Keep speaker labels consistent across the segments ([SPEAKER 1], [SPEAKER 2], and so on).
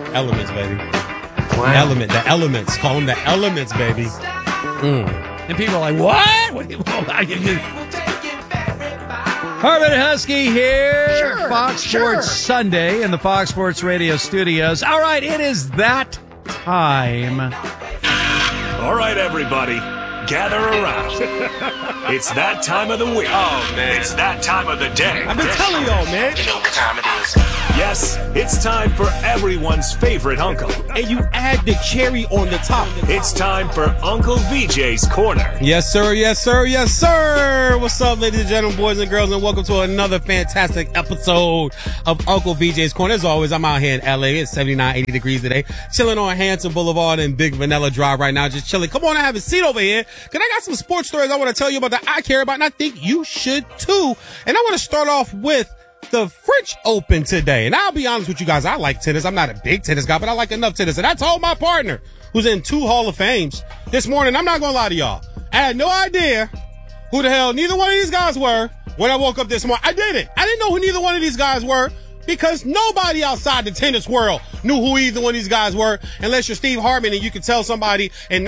[SPEAKER 1] Elements, baby.
[SPEAKER 2] Wow.
[SPEAKER 1] The elements. Call them the elements, baby.
[SPEAKER 3] And people are like, what? Harmon Husky here. Fox Sports Sunday in the Fox Sports Radio studios. All right, it is that time.
[SPEAKER 4] All right, everybody, gather around. It's that time of the week.
[SPEAKER 2] Oh, man.
[SPEAKER 4] It's that time of the day.
[SPEAKER 1] I've been telling y'all, man.
[SPEAKER 2] You know what time it is.
[SPEAKER 4] Yes, it's time for everyone's favorite uncle.
[SPEAKER 1] And you add the cherry on the top.
[SPEAKER 4] It's time for Uncle VJ's Corner.
[SPEAKER 1] Yes, sir. Yes, sir. Yes, sir. What's up, ladies and gentlemen, boys and girls, and welcome to another fantastic episode of Uncle VJ's Corner. As always, I'm out here in LA. It's 79, 80 degrees today. Chilling on Hanson Boulevard and Big Vanilla Drive right now. Just chilling. Come on and have a seat over here. Because I got some sports stories I want to tell you about that I care about, and I think you should too. And I want to start off with the French Open today. And I'll be honest with you guys, I like tennis. I'm not a big tennis guy, but I like enough tennis. And I told my partner, who's in 2 Hall of Fames this morning, I'm not going to lie to y'all, I had no idea who the hell neither one of these guys were when I woke up this morning. I didn't know who neither one of these guys were because nobody outside the tennis world knew who either one of these guys were unless you're Steve Hartman and you can tell somebody in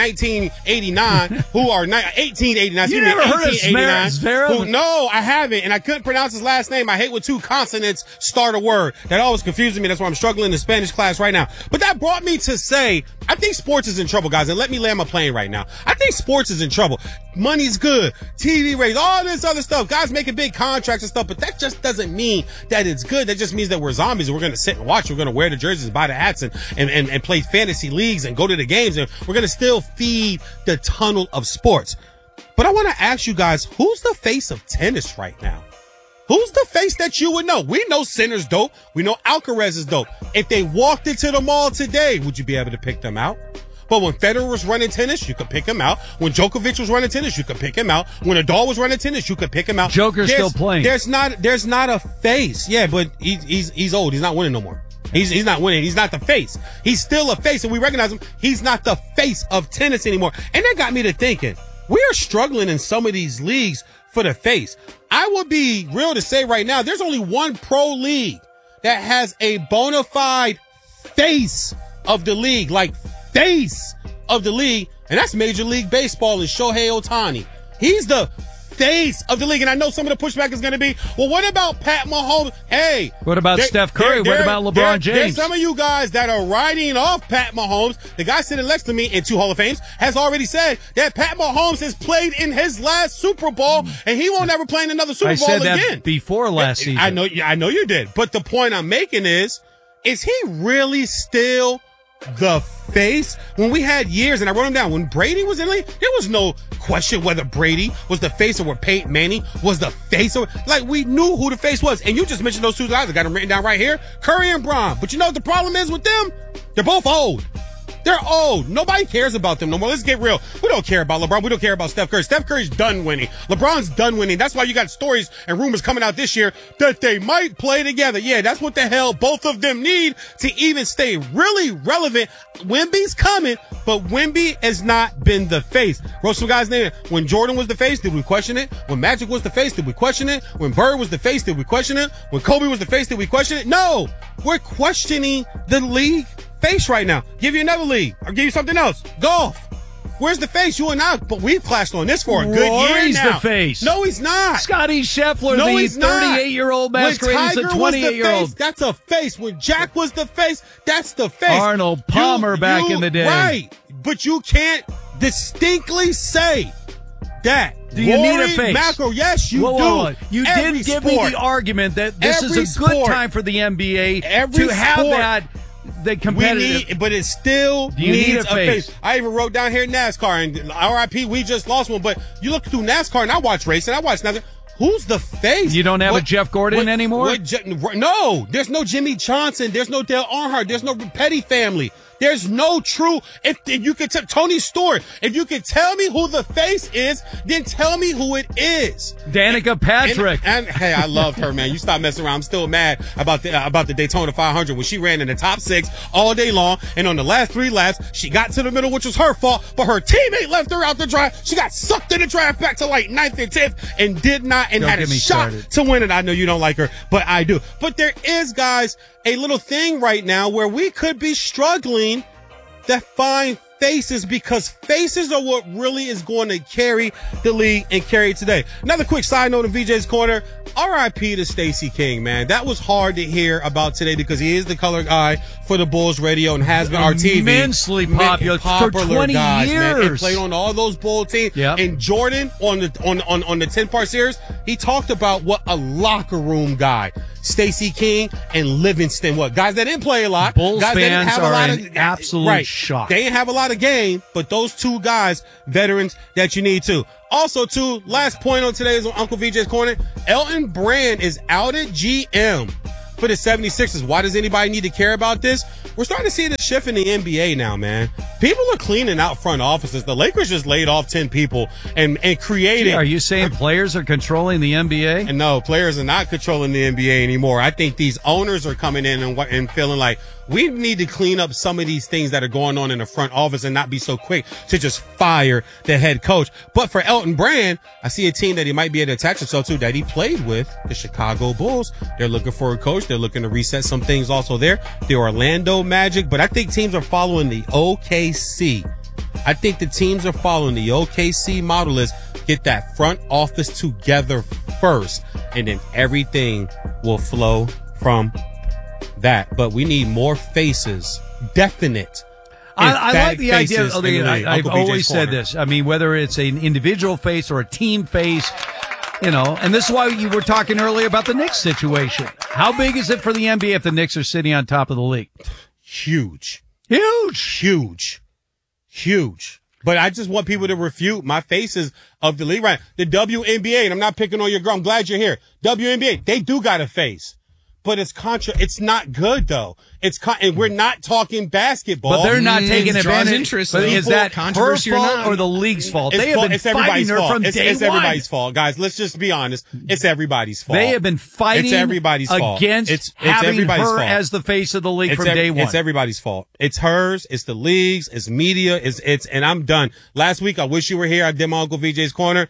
[SPEAKER 1] 1989 who are 1889.
[SPEAKER 3] You never heard of Zverev?
[SPEAKER 1] No, I haven't, and I couldn't pronounce his last name. I hate when 2 consonants start a word. That always confuses me. That's why I'm struggling in Spanish class right now. But that brought me to say, I think sports is in trouble, guys, and let me land my plane right now. I think sports is in trouble. Money's good, TV rates, all this other stuff. Guys making big contracts and stuff, but that just doesn't mean that it's good. That just means that we're zombies and we're going to sit and watch. We're going to wear the jerseys, buy the hats, and play fantasy leagues and go to the games, and we're going to still feed the tunnel of sports. But I want to ask you guys, who's the face of tennis right now? Who's the face that you would know? We know Sinner's dope. We know Alcaraz is dope. If they walked into the mall today, would you be able to pick them out? But when Federer was running tennis, you could pick him out. When Djokovic was running tennis, you could pick him out. When Nadal was running tennis, you could pick him out.
[SPEAKER 3] Joker's still playing.
[SPEAKER 1] There's not a face. Yeah, but he's old. He's not winning no more. He's not winning. He's not the face. He's still a face, and we recognize him. He's not the face of tennis anymore. And that got me to thinking, we are struggling in some of these leagues for the face. I would be real to say right now, there's only one pro league that has a bona fide face of the league, like face of the league, and that's Major League Baseball and Shohei Ohtani. He's the face of the league, and I know some of the pushback is going to be, well, what about Pat Mahomes? Hey.
[SPEAKER 3] What about Steph Curry? What about LeBron James?
[SPEAKER 1] There's some of you guys that are riding off Pat Mahomes. The guy sitting next to me in 2 Hall of Fames has already said that Pat Mahomes has played in his last Super Bowl, and he won't ever play in another Super Bowl again.
[SPEAKER 3] I said that before last season.
[SPEAKER 1] I know you did. But the point I'm making is he really still the face? When we had years, and I wrote them down, when Brady was in the league, there was no question whether Brady was the face or Peyton Manning was the face. Like, we knew who the face was. And you just mentioned those 2 guys. I got them written down right here, Curry and Bron. But you know what the problem is with them? They're both old. They're old. Nobody cares about them no more. Let's get real. We don't care about LeBron. We don't care about Steph Curry. Steph Curry's done winning. LeBron's done winning. That's why you got stories and rumors coming out this year that they might play together. Yeah, that's what the hell both of them need to even stay really relevant. Wemby's coming, but Wemby has not been the face. Wrote some guys' name. When Jordan was the face, did we question it? When Magic was the face, did we question it? When Bird was the face, did we question it? When Kobe was the face, did we question it? No, we're questioning the league face right now. Give you another league. I'll give you something else. Golf. Where's the face? You and I, but we've clashed on this for a good year now.
[SPEAKER 3] The face.
[SPEAKER 1] No, he's not.
[SPEAKER 3] Scotty Scheffler, the 38-year-old masquerading as a 28-year-old.
[SPEAKER 1] That's a face. When Jack was the face, that's the face.
[SPEAKER 3] Arnold Palmer back in the day.
[SPEAKER 1] Right. But you can't distinctly say that.
[SPEAKER 3] Do you need a face?
[SPEAKER 1] Macro, yes, you do.
[SPEAKER 3] You did give me the argument that this is a good time for the NBA to have that. The competitive,
[SPEAKER 1] but it still needs a face. I even wrote down here NASCAR, and RIP, we just lost one. But you look through NASCAR, and I watch racing. I watch NASCAR. Who's the face?
[SPEAKER 3] You don't have a Jeff Gordon anymore?
[SPEAKER 1] No, there's no Jimmy Johnson. There's no Dale Earnhardt. There's no Petty family. There's no true. If you could tell Tony Stewart, if you could tell me who the face is, then tell me who it is.
[SPEAKER 3] Danica Patrick.
[SPEAKER 1] And hey, I loved her, man. You stop messing around. I'm still mad about the Daytona 500 when she ran in the top 6 all day long, and on the last 3 laps, she got to the middle, which was her fault, but her teammate left her out the drive. She got sucked in the drive back to like 9th and 10th and had a shot to win it. I know you don't like her, but I do. But there is, guys, a little thing right now where we could be struggling to find faces, because faces are what really is going to carry the league and carry it today. Another quick side note in VJ's Corner. R.I.P. to Stacey King, man. That was hard to hear about today because he is the color guy for the Bulls radio and has been our TV.
[SPEAKER 3] Immensely popular for 20
[SPEAKER 1] guys,
[SPEAKER 3] years.
[SPEAKER 1] Man. And played on all those Bull teams.
[SPEAKER 3] Yep.
[SPEAKER 1] And Jordan on the 10-part series, he talked about what a locker room guy Stacey King and Livingston, guys that didn't play a lot.
[SPEAKER 3] Bulls
[SPEAKER 1] guys
[SPEAKER 3] fans are in absolute shock.
[SPEAKER 1] They didn't have a lot of game, but those 2 guys, veterans that you need to. Also, too, last point on today's Uncle VJ's Corner, Elton Brand is out at GM for the 76ers. Why does anybody need to care about this? We're starting to see the shift in the NBA now, man. People are cleaning out front offices. The Lakers just laid off 10 people and created.
[SPEAKER 3] Are you saying players are controlling the NBA?
[SPEAKER 1] And no, players are not controlling the NBA anymore. I think these owners are coming in and feeling like we need to clean up some of these things that are going on in the front office and not be so quick to just fire the head coach. But for Elton Brand, I see a team that he might be able to attach himself to that he played with, the Chicago Bulls. They're looking for a coach. They're looking to reset some things also there. The Orlando Magic, but I think teams are following the OKC. I think the teams are following the OKC model is get that front office together first, and then everything will flow from that. But we need more faces, definite.
[SPEAKER 3] I like the idea. I've always said this. I mean, whether it's an individual face or a team face, and this is why you were talking earlier about the Knicks situation. How big is it for the NBA if the Knicks are sitting on top of the league?
[SPEAKER 1] Huge. But I just want people to refute my faces of the league. Right. The WNBA, and I'm not picking on your girl. I'm glad you're here. WNBA, they do got a face. But it's not good though. And we're not talking basketball.
[SPEAKER 3] But they're not taking advantage.
[SPEAKER 5] Interest.
[SPEAKER 3] But is that her fault or the league's fault? They have been fighting her from day one.
[SPEAKER 1] It's everybody's fault, guys. Let's just be honest. It's everybody's fault.
[SPEAKER 3] They have been fighting
[SPEAKER 1] it's everybody's fault.
[SPEAKER 3] Against
[SPEAKER 1] it's
[SPEAKER 3] having
[SPEAKER 1] everybody's
[SPEAKER 3] her
[SPEAKER 1] fault.
[SPEAKER 3] as the face of the league from day one.
[SPEAKER 1] It's everybody's fault. It's hers. It's the league's. It's media. And I'm done. Last week, I wish you were here. I did my Uncle VJ's Corner.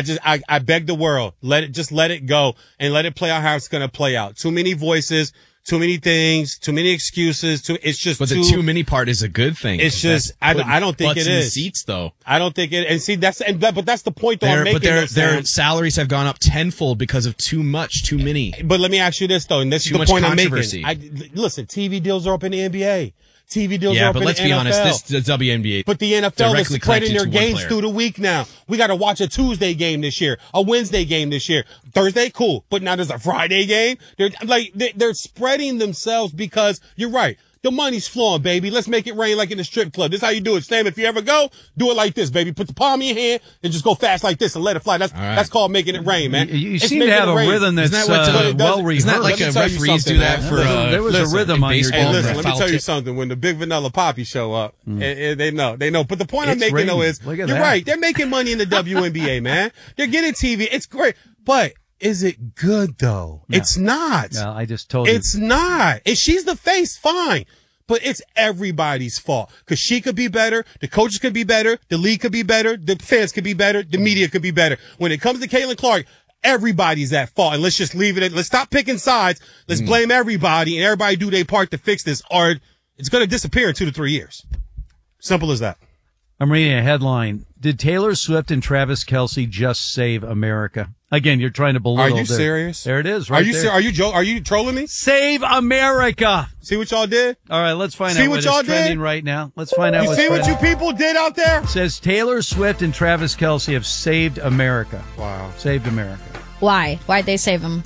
[SPEAKER 1] I beg the world, let it go and let it play out how it's going to play out. Too many voices, too many things, too many excuses.
[SPEAKER 5] But the too many part is a good thing.
[SPEAKER 1] It's just, I don't think it is.
[SPEAKER 5] In the seats though.
[SPEAKER 1] I don't think it, and see, but that's the point though I'm making.
[SPEAKER 5] But their salaries have gone up tenfold because of too many.
[SPEAKER 1] But let me ask you this though, and this is the point I'm making. Listen, TV deals are up in the NBA. TV deals are up in the NFL. Yeah, but
[SPEAKER 5] let's be honest, the WNBA.
[SPEAKER 1] But the NFL is spreading their games through the week now. We got to watch a Tuesday game this year, a Wednesday game this year. Thursday, cool. But now there's a Friday game. They're spreading themselves because you're right. The money's flowing, baby. Let's make it rain like in the strip club. This is how you do it. Sam, if you ever go, do it like this, baby. Put the palm in your hand and just go fast like this and let it fly. That's called making it rain, man.
[SPEAKER 3] You seem to have a rhythm that's well rehearsed.
[SPEAKER 5] Isn't that like referees do that for
[SPEAKER 3] there was a rhythm on your
[SPEAKER 1] Hey, listen, let me tell you something. When the big vanilla poppy show up, they know. But the point I'm making, though, is you're right. They're making money in the WNBA, man. They're getting TV. It's great. But is it good, though? No. It's not.
[SPEAKER 3] No, I just told you.
[SPEAKER 1] It's not. If she's the face, fine. But it's everybody's fault. Because she could be better, the coaches could be better, the league could be better, the fans could be better, the media could be better. When it comes to Caitlin Clark, everybody's at fault. And let's just leave it. Let's stop picking sides. Let's blame everybody and everybody do their part to fix this, or it's going to disappear in 2 to 3 years. Simple as that.
[SPEAKER 3] I'm reading a headline. Did Taylor Swift and Travis Kelce just save America? Again, you're trying to belittle.
[SPEAKER 1] Are you serious?
[SPEAKER 3] There it is. Right there.
[SPEAKER 1] Are you trolling me?
[SPEAKER 3] Save America.
[SPEAKER 1] See what y'all did?
[SPEAKER 3] All right, let's find out what's trending right now. Let's find out what's trending.
[SPEAKER 1] You see what you people did out there?
[SPEAKER 3] It says Taylor Swift and Travis Kelce have saved America.
[SPEAKER 1] Wow.
[SPEAKER 3] Saved America.
[SPEAKER 6] Why? Why'd they save him?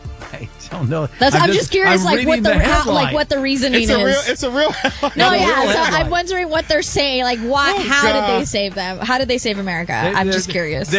[SPEAKER 3] I don't know.
[SPEAKER 6] I'm just curious, what the reasoning is.
[SPEAKER 1] It's a real.
[SPEAKER 6] No, yeah. So I'm wondering what they're saying. Like, why? How did they save them? How did they save America? I'm just curious.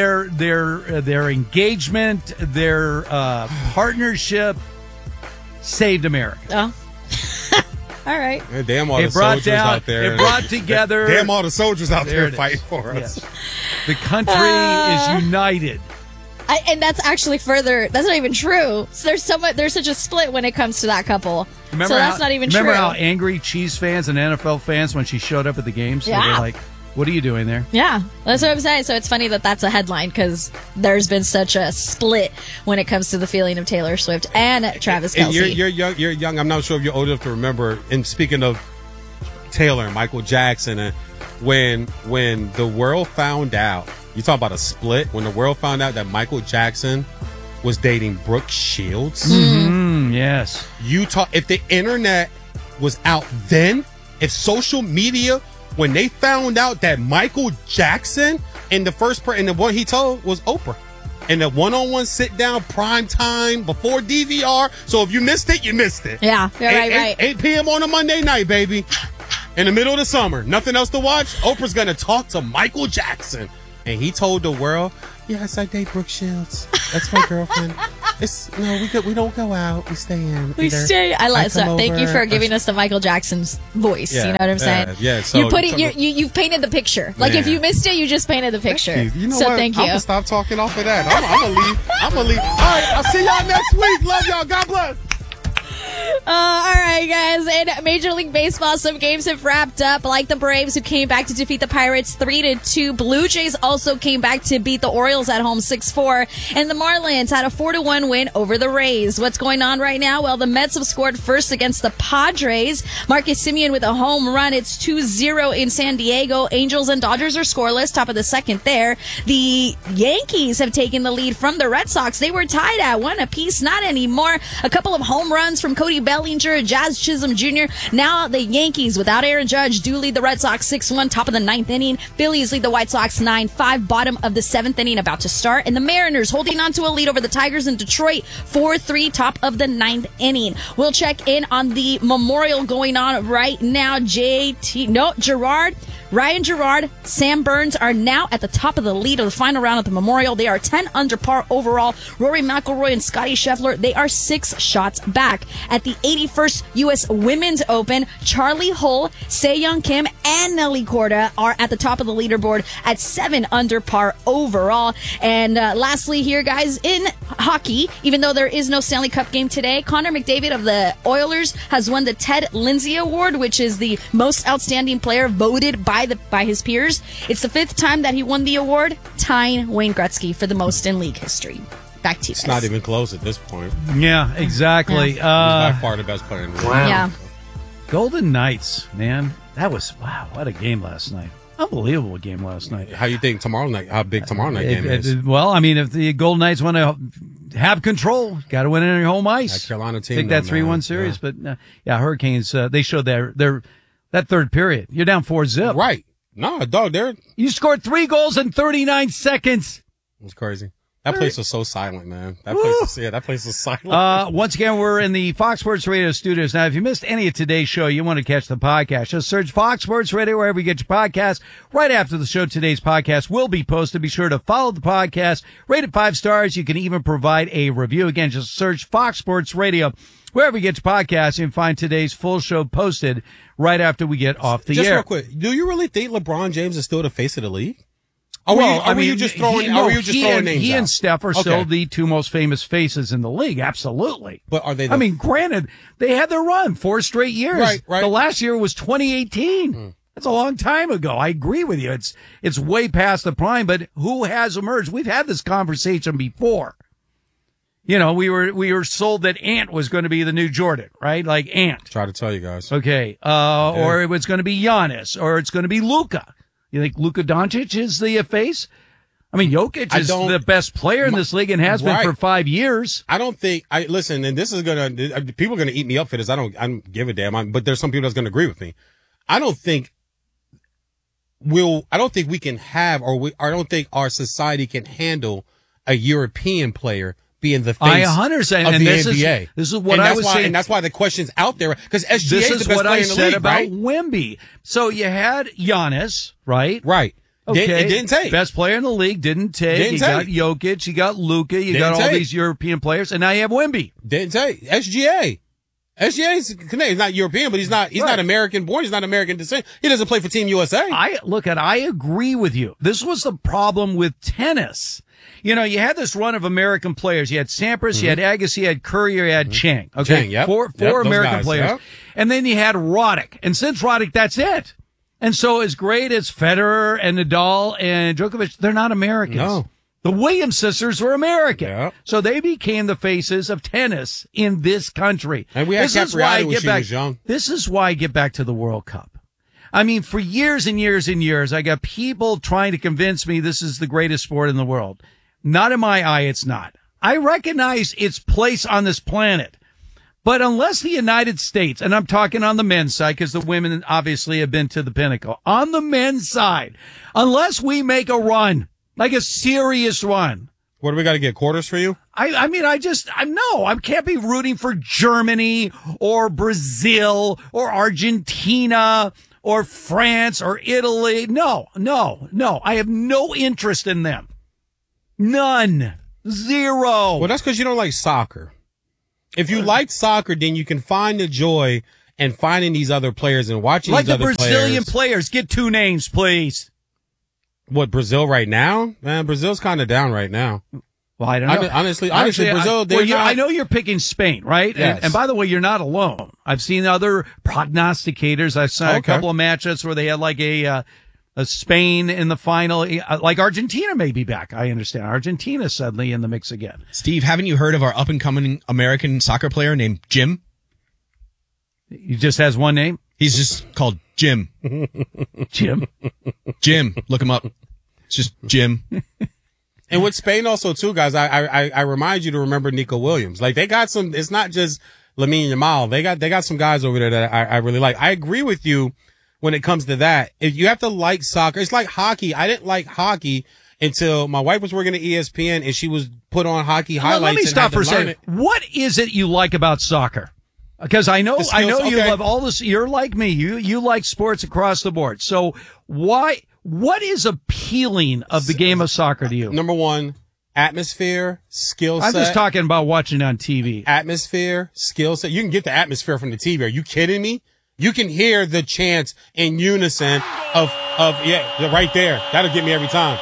[SPEAKER 3] Their engagement, their partnership saved America.
[SPEAKER 6] Oh. All right.
[SPEAKER 1] Damn all the soldiers out there.
[SPEAKER 3] It brought together.
[SPEAKER 1] Damn all the soldiers out there fighting for us.
[SPEAKER 3] Yes. The country is united.
[SPEAKER 6] And that's actually further. That's not even true. So there's such a split when it comes to that couple.
[SPEAKER 3] Remember
[SPEAKER 6] so that's not even true.
[SPEAKER 3] Remember how angry Chiefs fans and NFL fans when she showed up at the games?
[SPEAKER 6] Yeah.
[SPEAKER 3] They were like, what are you doing there?
[SPEAKER 6] Yeah, that's what I'm saying. So it's funny that that's a headline because there's been such a split when it comes to the feeling of Taylor Swift and Travis Kelce.
[SPEAKER 1] And you're young. I'm not sure if you're old enough to remember. And speaking of Taylor and Michael Jackson, and when the world found out, you talk about a split. When the world found out that Michael Jackson was dating Brooke Shields.
[SPEAKER 3] Mm-hmm. Yes.
[SPEAKER 1] If the internet was out then, if social media, when they found out that Michael Jackson and the one he told was Oprah, and the one-on-one sit-down prime time before DVR. So if you missed it, you missed it.
[SPEAKER 6] Yeah, right.
[SPEAKER 1] 8 p.m. on a Monday night, baby. In the middle of the summer, nothing else to watch. Oprah's gonna talk to Michael Jackson. And he told the world, yes, I date Brooke Shields. That's my girlfriend. We don't go out. We stay in.
[SPEAKER 6] We stay. I like that. Thank you for giving us the Michael Jackson's voice. Yeah, you know what I'm saying?
[SPEAKER 1] Yeah. So
[SPEAKER 6] you've painted the picture. Like if you missed it, you just painted the picture.
[SPEAKER 1] You know what? Thank you. I'm gonna stop talking off of that. I'm gonna leave. All right. I'll see y'all next week. Love y'all. God bless.
[SPEAKER 6] All right, guys. In Major League Baseball, some games have wrapped up, like the Braves, who came back to defeat the Pirates 3-2. Blue Jays also came back to beat the Orioles at home 6-4. And the Marlins had a 4-1 win over the Rays. What's going on right now? Well, the Mets have scored first against the Padres. Marcus Semien with a home run. It's 2-0 in San Diego. Angels and Dodgers are scoreless, top of the second there. The Yankees have taken the lead from the Red Sox. They were tied at 1 apiece. Not anymore. A couple of home runs from Cody Bellinger, Jazz Chisholm Jr. Now the Yankees, without Aaron Judge, do lead the Red Sox 6-1, top of the ninth inning. Phillies lead the White Sox 9-5, bottom of the seventh inning, about to start. And the Mariners holding on to a lead over the Tigers in Detroit, 4-3, top of the ninth inning. We'll check in on the memorial going on right now. Ryan Gerard, Sam Burns are now at the top of the lead of the final round of the memorial. They are 10 under par overall. Rory McIlroy and Scottie Scheffler, they are 6 shots back. At the 81st U.S. Women's Open, Charlie Hull, Se-Young Kim, and Nelly Korda are at the top of the leaderboard at 7 under par overall. And lastly here, guys, in hockey, even though there is no Stanley Cup game today, Connor McDavid of the Oilers has won the Ted Lindsay Award, which is the most outstanding player voted by his peers. It's the 5th time that he won the award, tying Wayne Gretzky for the most in league history. Back to you guys.
[SPEAKER 1] It's not even close at this point.
[SPEAKER 3] Yeah, exactly.
[SPEAKER 1] He's by far the best player in the league.
[SPEAKER 6] Wow. Yeah.
[SPEAKER 3] Golden Knights, man. That was, wow, what a game last night. Unbelievable game last night.
[SPEAKER 1] How you think how big tomorrow night game is?
[SPEAKER 3] Well, I mean, if the Golden Knights want to have control, got to win it on your home ice.
[SPEAKER 1] That Carolina team.
[SPEAKER 3] Take that 3-1 series. Yeah. But, Hurricanes, they showed that third period. You're down 4-0.
[SPEAKER 1] Right. No, dog,
[SPEAKER 3] you scored 3 goals in 39 seconds.
[SPEAKER 1] It's crazy. That place was so silent, man. That place was silent.
[SPEAKER 3] Once again, we're in the Fox Sports Radio studios. Now, if you missed any of today's show, you want to catch the podcast, just search Fox Sports Radio wherever you get your podcast. Right after the show, today's podcast will be posted. Be sure to follow the podcast, rate it 5 stars. You can even provide a review. Again, just search Fox Sports Radio wherever you get your podcast and find today's full show posted right after we get off the air.
[SPEAKER 1] Just real quick, do you really think LeBron James is still the face of the league? Are you just throwing names
[SPEAKER 3] He
[SPEAKER 1] out?
[SPEAKER 3] and Steph are still the 2 most famous faces in the league. Absolutely.
[SPEAKER 1] But are they?
[SPEAKER 3] Granted, they had their run 4 straight years.
[SPEAKER 1] Right.
[SPEAKER 3] The last year was 2018. That's a long time ago. I agree with you. It's way past the prime, but who has emerged? We've had this conversation before. You know, we were sold that Ant was going to be the new Jordan, right? Like Ant.
[SPEAKER 1] Try to tell you guys.
[SPEAKER 3] Okay. Or it was going to be Giannis, or it's going to be Luka. You think Luka Doncic is the face? I mean, Jokic is the best player in this league and has been for 5 years.
[SPEAKER 1] I don't think listen, and this is people are gonna eat me up for this. I don't give a damn. But there's some people that's gonna agree with me. I don't think we can have, I don't think our society can handle a European player being the face of the NBA.
[SPEAKER 3] This is what I was saying.
[SPEAKER 1] And that's why the question's out there, because SGA is the best player in the league, right?
[SPEAKER 3] This is what I said about Wemby. So you had Giannis, right?
[SPEAKER 1] Right.
[SPEAKER 3] Okay.
[SPEAKER 1] It didn't take.
[SPEAKER 3] Best player in the league, didn't take. You got Jokic, you got Luka, you got all these European players, and now you have Wemby.
[SPEAKER 1] Didn't take. SGA SGA's Canadian. He's not European, but he's not American born. He's not American descent. He doesn't play for Team USA.
[SPEAKER 3] I agree with you. This was the problem with tennis. You know, you had this run of American players. You had Sampras, you had Agassi, you had Curry, you had Chang. Okay.
[SPEAKER 1] Chang, yep.
[SPEAKER 3] Four American
[SPEAKER 1] guys,
[SPEAKER 3] players.
[SPEAKER 1] yep.
[SPEAKER 3] And then you had Roddick. And since Roddick, that's it. And so as great as Federer and Nadal and Djokovic, they're not Americans.
[SPEAKER 1] No.
[SPEAKER 3] The Williams sisters were American.
[SPEAKER 1] Yep.
[SPEAKER 3] So they became the faces of tennis in this country.
[SPEAKER 1] And we had Capriati when she was young.
[SPEAKER 3] This is why I get back to the World Cup. I mean, for years and years and years, I got people trying to convince me this is the greatest sport in the world. Not in my eye, it's not. I recognize its place on this planet. But unless the United States, and I'm talking on the men's side because the women obviously have been to the pinnacle, on the men's side, unless we make a run, like a serious run.
[SPEAKER 1] What do we got to get, quarters for you?
[SPEAKER 3] I can't be rooting for Germany or Brazil or Argentina or France or Italy. No. I have no interest in them. None. Zero.
[SPEAKER 1] Well, that's because you don't like soccer. If you like soccer, then you can find the joy in finding these other players and watching these other players.
[SPEAKER 3] Like the Brazilian players. Get 2 names, please.
[SPEAKER 1] What, Brazil right now? Man, Brazil's kind of down right now.
[SPEAKER 3] Well, I don't know.
[SPEAKER 1] Honestly, Brazil,
[SPEAKER 3] I know you're picking Spain, right?
[SPEAKER 1] Yes.
[SPEAKER 3] And by the way, you're not alone. I've seen other prognosticators. I've seen a couple of matchups where they had like a Spain in the final, like Argentina may be back. I understand. Argentina suddenly in the mix again.
[SPEAKER 5] Steve, haven't you heard of our up-and-coming American soccer player named Jim?
[SPEAKER 3] He just has one name?
[SPEAKER 5] He's just called Jim.
[SPEAKER 3] Jim?
[SPEAKER 5] Jim. Look him up. It's just Jim.
[SPEAKER 1] And with Spain also, too, guys, I remind you to remember Nico Williams. Like, they got some, it's not just Lamine Yamal. They got some guys over there that I really like. I agree with you when it comes to that. If you have to like soccer, it's like hockey. I didn't like hockey until my wife was working at ESPN and she was put on hockey highlights.
[SPEAKER 3] Let me stop for a second. What is it you like about soccer? Because I know you love all this. You're like me. You like sports across the board. So what is appealing of the game of soccer to you?
[SPEAKER 1] Number one, atmosphere, skill set.
[SPEAKER 3] I'm just talking about watching on TV.
[SPEAKER 1] Atmosphere, skill set. You can get the atmosphere from the TV. Are you kidding me? You can hear the chants in unison of right there. That'll get me every time.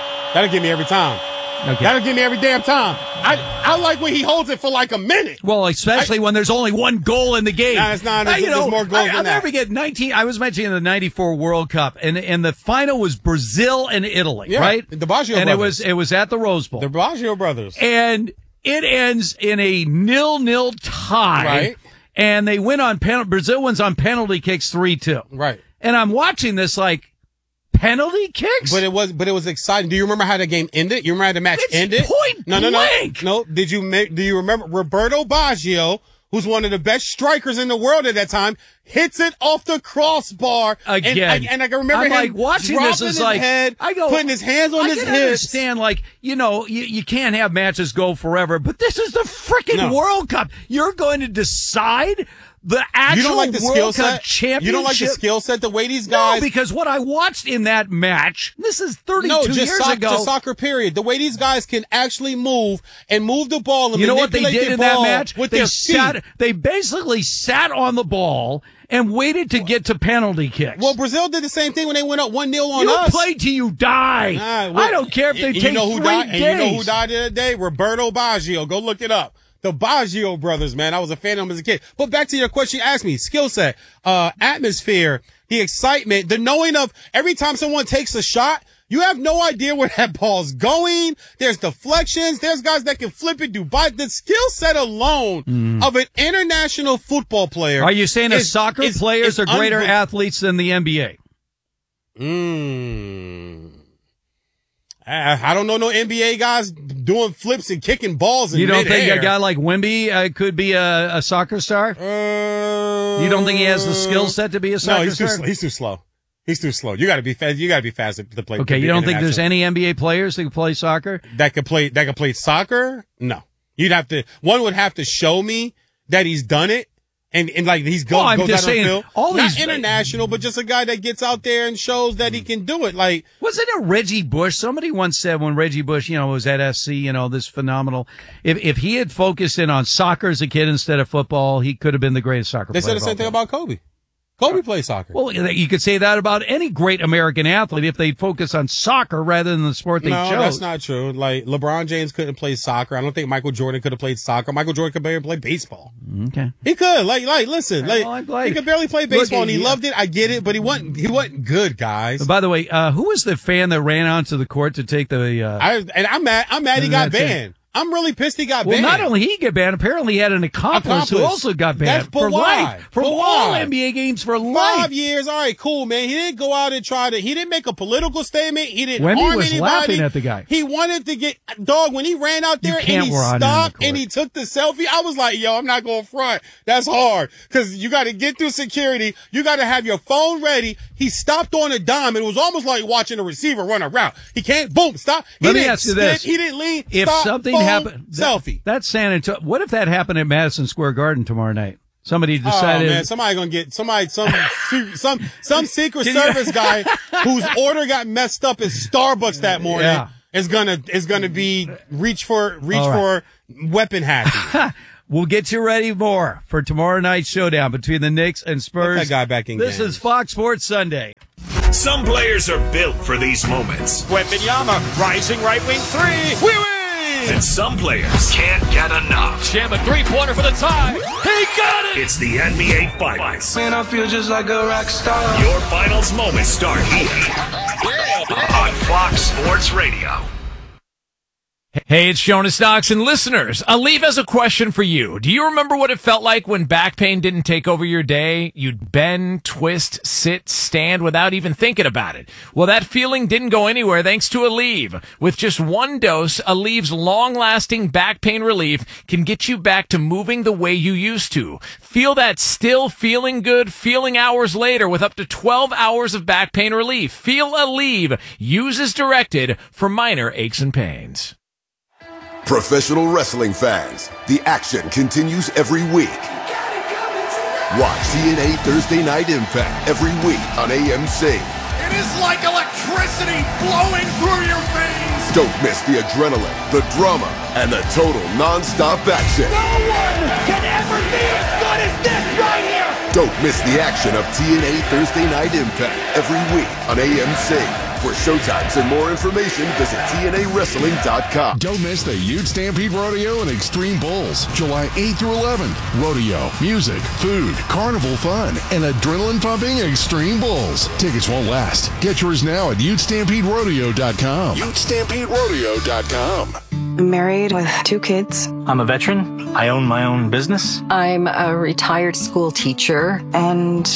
[SPEAKER 1] Okay. That'll get me every damn time. I like when he holds it for like a minute.
[SPEAKER 3] Well, especially when there's only one goal in the game.
[SPEAKER 1] Nah, it's not. There's more goals than that.
[SPEAKER 3] I'll never forget 19. I was mentioning the '94 World Cup, and the final was Brazil and Italy, right?
[SPEAKER 1] The Baggio
[SPEAKER 3] and
[SPEAKER 1] brothers.
[SPEAKER 3] it was at the Rose Bowl.
[SPEAKER 1] The Baggio brothers.
[SPEAKER 3] And it ends in a 0-0 tie.
[SPEAKER 1] Right.
[SPEAKER 3] And they win on penalty. Brazil wins on penalty kicks 3-2.
[SPEAKER 1] Right.
[SPEAKER 3] And I'm watching this like penalty kicks.
[SPEAKER 1] But it was exciting. Do you remember how the game ended? You remember how the match ended?
[SPEAKER 3] Point blank.
[SPEAKER 1] No. Do you remember Roberto Baggio, who's one of the best strikers in the world at that time, hits it off the crossbar
[SPEAKER 3] again?
[SPEAKER 1] And I can remember him
[SPEAKER 3] like watching this is like
[SPEAKER 1] head, putting his hands on his hips.
[SPEAKER 3] I understand, like, you can't have matches go forever, but this is the freaking World Cup. You're going to decide the actual World Cup championship.
[SPEAKER 1] You don't like the skill set, the way these guys.
[SPEAKER 3] No, because what I watched in that match, this is 32 years ago.
[SPEAKER 1] Just soccer, period. The way these guys can actually move the ball and
[SPEAKER 3] you know what they did in that match?
[SPEAKER 1] With their feet.
[SPEAKER 3] They basically sat on the ball and waited to get to penalty kicks.
[SPEAKER 1] Well, Brazil did the same thing when they went up 1-0 on us.
[SPEAKER 3] You play till you die. I don't care if they take 3 days.
[SPEAKER 1] And you know who died the other day? Roberto Baggio. Go look it up. The Baggio brothers, man. I was a fan of them as a kid. But back to your question you asked me. Skill set, atmosphere, the excitement, the knowing of every time someone takes a shot, you have no idea where that ball's going. There's deflections. There's guys that can flip it, the skill set alone of an international football player.
[SPEAKER 3] Are you saying soccer players are greater athletes than the NBA?
[SPEAKER 1] I don't know no NBA guys doing flips and kicking balls in
[SPEAKER 3] midair.
[SPEAKER 1] You don't think
[SPEAKER 3] a guy like Wemby could be a soccer star? You don't think he has the skill set to be a soccer star?
[SPEAKER 1] No, he's too slow. He's too slow. You got to be fast. You got to be fast to play.
[SPEAKER 3] Okay, you don't think there's any NBA players that can play soccer?
[SPEAKER 1] That could play soccer? No. One would have to show me that he's done it. And like goes out on the field. Not international, but just a guy that gets out there and shows that he can do it. Like,
[SPEAKER 3] wasn't it Reggie Bush? Somebody once said when Reggie Bush, was at SC, this phenomenal. If he had focused in on soccer as a kid instead of football, he could have been the greatest soccer player.
[SPEAKER 1] They said the same thing about Kobe. Kobe played soccer.
[SPEAKER 3] Well, you could say that about any great American athlete if they focus on soccer rather than the sport they chose.
[SPEAKER 1] No, that's not true. Like, LeBron James couldn't play soccer. I don't think Michael Jordan could have played soccer. Michael Jordan could barely play baseball.
[SPEAKER 3] Okay.
[SPEAKER 1] He could. Listen. He could barely play baseball, and he loved it. I get it, but he wasn't good, guys.
[SPEAKER 3] By the way, who was the fan that ran onto the court to take the...
[SPEAKER 1] I'm mad he got banned. I'm really pissed he got banned.
[SPEAKER 3] Well, not only he got banned, apparently he had an accomplice who also got banned for life. From all NBA games for life.
[SPEAKER 1] 5 years. All right, cool, man. He didn't go out and he didn't make a political statement. He didn't
[SPEAKER 3] Wemby
[SPEAKER 1] harm
[SPEAKER 3] was
[SPEAKER 1] anybody.
[SPEAKER 3] Laughing at the guy.
[SPEAKER 1] He wanted to get, when he ran out there and he stopped and he took the selfie, I was like, yo, I'm not going to front. That's hard. Cause you got to get through security. You got to have your phone ready. He stopped on a dime. It was almost like watching a receiver run a route. He can't, boom, stop.
[SPEAKER 3] Let me ask you this.
[SPEAKER 1] He didn't lean.
[SPEAKER 3] If
[SPEAKER 1] stop,
[SPEAKER 3] something
[SPEAKER 1] phone,
[SPEAKER 3] happened,
[SPEAKER 1] selfie.
[SPEAKER 3] That's San Antonio. What if that happened at Madison Square Garden tomorrow night? Somebody decided.
[SPEAKER 1] Oh man, somebody gonna get some Secret Service guy whose order got messed up at Starbucks that morning is gonna be reach for weapon hacking.
[SPEAKER 3] We'll get you ready more for tomorrow night's showdown between the Knicks and Spurs.
[SPEAKER 1] Put that guy back in.
[SPEAKER 3] This is Fox Sports Sunday.
[SPEAKER 4] Some players are built for these moments.
[SPEAKER 7] Wembanyama, rising right wing three. We win!
[SPEAKER 4] And some players can't get enough.
[SPEAKER 7] Jam a three-pointer for the tie. He got it!
[SPEAKER 4] It's the NBA Finals.
[SPEAKER 2] Man, I feel just like a rock star.
[SPEAKER 4] Your finals moments start here on Fox Sports Radio.
[SPEAKER 8] Hey, it's Jonas Knox, and listeners, Aleve has a question for you. Do you remember what it felt like when back pain didn't take over your day? You'd bend, twist, sit, stand without even thinking about it. Well, that feeling didn't go anywhere thanks to Aleve. With just one dose, Aleve's long-lasting back pain relief can get you back to moving the way you used to. Feel that still feeling good feeling hours later with up to 12 hours of back pain relief. Feel Aleve. Use as directed for minor aches and pains.
[SPEAKER 9] Professional wrestling fans, the action continues every week. Watch TNA Thursday Night Impact every week on AMC.
[SPEAKER 7] It is like electricity flowing through your veins.
[SPEAKER 9] Don't miss the adrenaline, the drama, and the total non-stop action.
[SPEAKER 7] No one can ever be as good as this right here.
[SPEAKER 9] Don't miss the action of TNA Thursday Night Impact every week on AMC. For showtimes and more information, visit TNAWrestling.com.
[SPEAKER 10] Don't miss the Ute Stampede Rodeo and Extreme Bulls, July 8th through 11th. Rodeo, music, food, carnival fun, and adrenaline-pumping Extreme Bulls. Tickets won't last. Get yours now at UteStampedeRodeo.com. UteStampedeRodeo.com.
[SPEAKER 11] I'm married with 2 kids.
[SPEAKER 12] I'm a veteran. I own my own business.
[SPEAKER 11] I'm a retired school teacher, and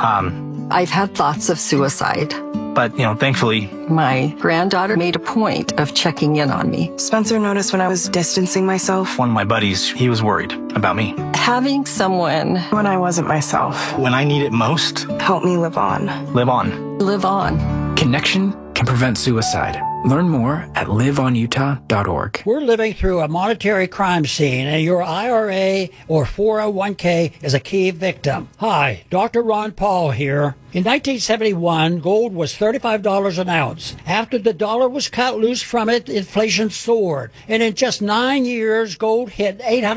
[SPEAKER 11] I've had thoughts of suicide.
[SPEAKER 12] But, thankfully,
[SPEAKER 11] my granddaughter made a point of checking in on me.
[SPEAKER 13] Spencer noticed when I was distancing myself.
[SPEAKER 12] One of my buddies, he was worried about me.
[SPEAKER 11] Having someone
[SPEAKER 13] when I wasn't myself.
[SPEAKER 12] When I need it most.
[SPEAKER 13] Help me live on.
[SPEAKER 12] Live on.
[SPEAKER 11] Live on.
[SPEAKER 14] Connection can prevent suicide. Learn more at liveonutah.org.
[SPEAKER 15] We're living through a monetary crime scene, and your IRA or 401k is a key victim. Hi, Dr. Ron Paul here. In 1971, gold was $35 an ounce. After the dollar was cut loose from it, inflation soared. And in just 9 years, gold hit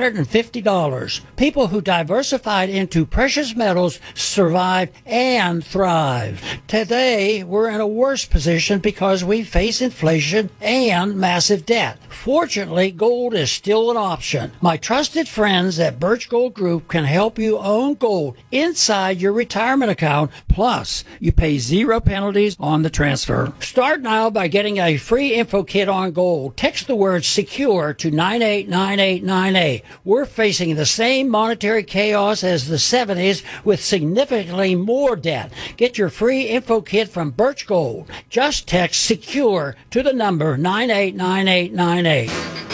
[SPEAKER 15] $850. People who diversified into precious metals survived and thrived. Today, we're in a worse position because we face inflation and massive debt. Fortunately, gold is still an option. My trusted friends at Birch Gold Group can help you own gold inside your retirement account. Plus, you pay 0 penalties on the transfer. Start now by getting a free info kit on gold. Text the word SECURE to 989898. We're facing the same monetary chaos as the 70s with significantly more debt. Get your free info kit from Birch Gold. Just text SECURE to the number 989898.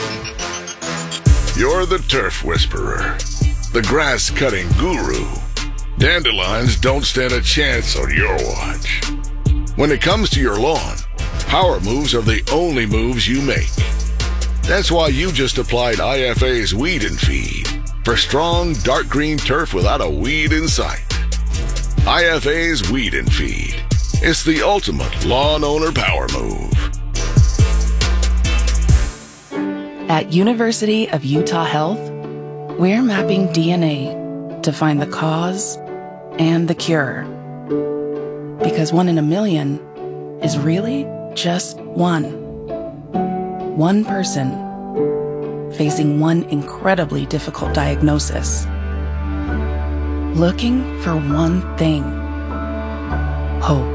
[SPEAKER 10] You're the turf whisperer, the grass cutting guru. Dandelions don't stand a chance on your watch. When it comes to your lawn, power moves are the only moves you make. That's why you just applied IFA's Weed and Feed for strong, dark green turf without a weed in sight. IFA's Weed and Feed. It's the ultimate lawn owner power move.
[SPEAKER 16] At University of Utah Health, we're mapping DNA to find the cause and the cure. Because 1 in a million is really just one. One person facing one incredibly difficult diagnosis. Looking for one thing. Hope.